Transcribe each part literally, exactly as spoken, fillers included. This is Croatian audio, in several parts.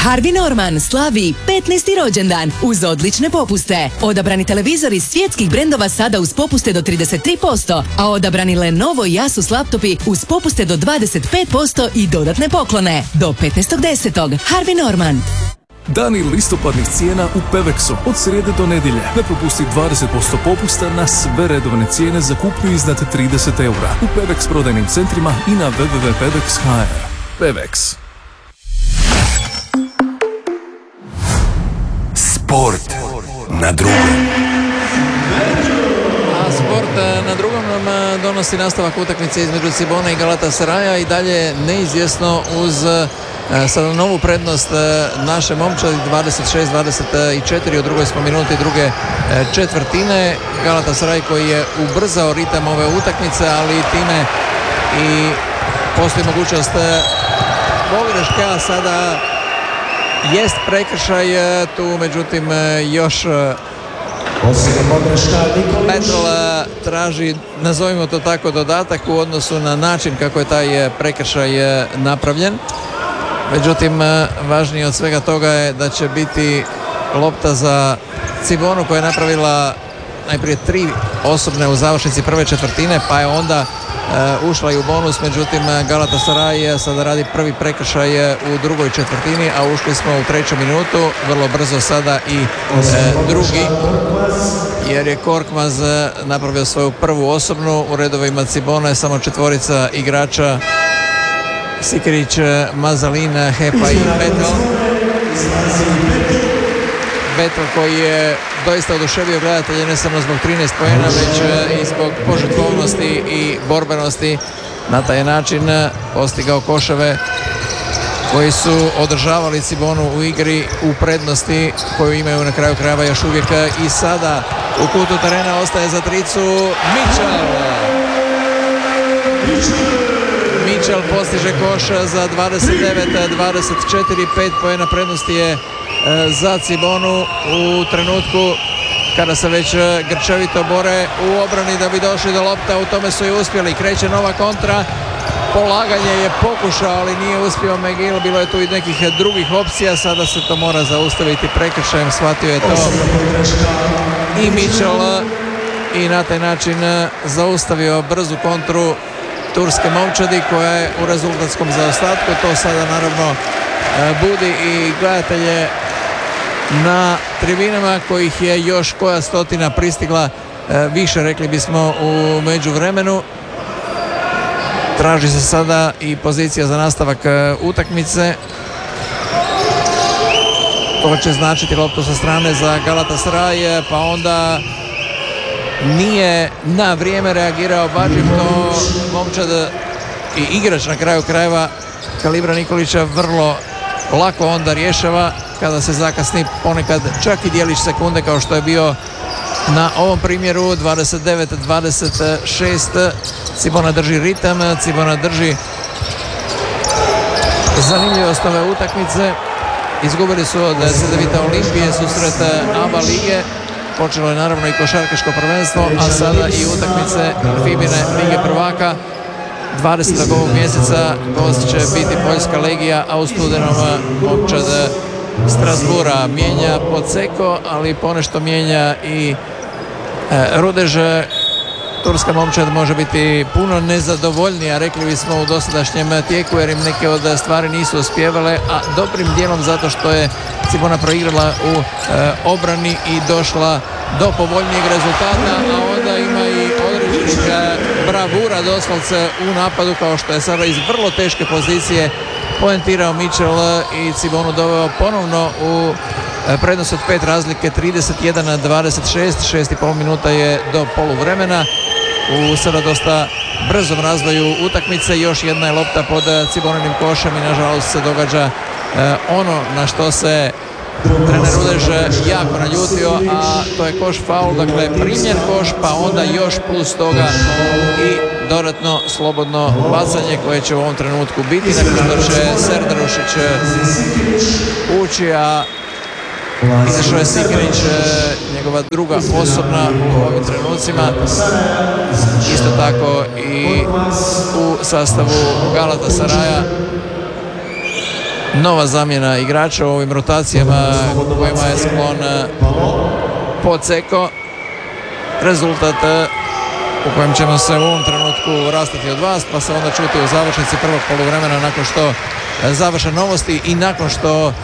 Harvey Norman slavi petnaesti rođendan uz odlične popuste. Odabrani televizori svjetskih brendova sada uz popuste do trideset tri posto, a odabrani Lenovo i Asus laptopi uz popuste do dvadeset pet posto i dodatne poklone. Do petnaestog desetog Harvey Norman. Dani listopadnih cijena u Pevexu od srijede do nedjelje. Ne propusti dvadeset posto popusta na sve redovne cijene za kupnju iznad trideset eura u Pevex prodajnim centrima i na w w w tačka pevex tačka h r. Pevex. Sport na drugom. A sport na drugom nam donosi nastavak utakmice između Cibona i Galatasaraja i dalje neizvjesno uz sada novu prednost naše momčadi dvadeset šest dvadeset četiri. U drugoj smo minuti druge četvrtine. Galatasaray koji je ubrzao ritam ove utakmice, ali time i postoji mogućnost pogreške, a sada jest prekršaj tu, međutim još Petrol traži, nazovimo to tako, dodatak u odnosu na način kako je taj prekršaj napravljen. Međutim, važnije od svega toga je da će biti lopta za Cibonu koja je napravila najprije tri osobne u završnici prve četvrtine, pa je onda uh, ušla i u bonus. Međutim, Galatasaray sada radi prvi prekršaj u drugoj četvrtini, a ušli smo u treću minutu. Vrlo brzo sada i uh, drugi, jer je Korkmaz napravio svoju prvu osobnu. U redovima Cibona je samo četvorica igrača: Sikirić, Mazalin, Hepa i Betel. Betel koji je doista oduševio gledatelje ne samo zbog trinaest poena, već i zbog požrtvovnosti i borbenosti. Na taj način postigao koševe koji su održavali Cibonu u igri, u prednosti koju imaju na kraju krajeva još uvijek. I sada u kutu terena ostaje za tricu Mitchell. Mitchell postiže koš za dvadeset devet dvadeset četiri. Pet poena prednosti je za Cibonu u trenutku kada se već grčevito bore u obrani da bi došli do lopta. U tome su i uspjeli. Kreće nova kontra. Polaganje je pokušao, ali nije uspio McGill. Bilo je tu i nekih drugih opcija. Sada se to mora zaustaviti prekršajem. Shvatio je to i Mitchell i na taj način zaustavio brzu kontru turske momčadi koja je u rezultatskom zaostatku. To sada naravno budi i gledatelje na tribinama, kojih je još koja stotina pristigla više, rekli bismo, u međuvremenu. Traži se sada i pozicija za nastavak utakmice. To će značiti loptu sa strane za Galatasaray, pa onda nije na vrijeme reagirao Badžim. To momčad i igrač na kraju krajeva kalibra Nikolića vrlo lako onda rješava kada se zakasni ponekad čak i dijelić sekunde, kao što je bio na ovom primjeru. Dvadeset devet dvadeset šest. Cibona drži ritam, Cibona drži zanimljivost ove utakmice. Izgubili su od Cedevita Olimpije susret ABA lige. Počelo je naravno i košarkaško prvenstvo, a sada i utakmice Fibine lige prvaka. dvadesetog ovog mjeseca gost će biti Poljska legija, a u studenom momčad Strasbura. Mijenja Podseko, ali ponešto mijenja i e, Rudež. Turska momčad može biti puno nezadovoljnija, rekli bismo, u dosadašnjem tijeku, jer im neke od stvari nisu uspjevale, a dobrim dijelom zato što je Cibona proigrala u e, obrani i došla do povoljnijeg rezultata, a onda ima i određenih bravura doslovce u napadu, kao što je sada iz vrlo teške pozicije poentirao Mitchell i Cibonu doveo ponovno u prednost od pet razlike, trideset jedan dvadeset šest. Šest i pol minuta je do poluvremena. U sada dosta brzom razvoju utakmice još jedna je lopta pod Cibonanim košem i nažalost se događa ono na što se trener Rudež jako naljutio, a to je koš faul, dakle primjer koš, pa onda još plus toga i dodatno slobodno bacanje koje će u ovom trenutku biti, nakon što će Serdarušić ući, a izašao je Sikirić, njegova druga osobna u ovim trenucima. Isto tako i u sastavu Galatasaraya. nova zamjena igrača u ovim rotacijama kojima je sklon Poceko. Rezultat u kojem ćemo se u ovom trenutku rastati od vas, pa se onda čuti u završnici prvog poluvremena nakon što završe novosti i nakon što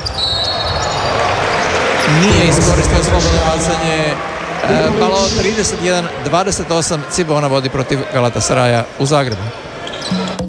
nije iskoristio slobodno bacanje. Palo trideset jedan dvadeset osam, Cibona vodi protiv Galatasaraja u Zagrebu.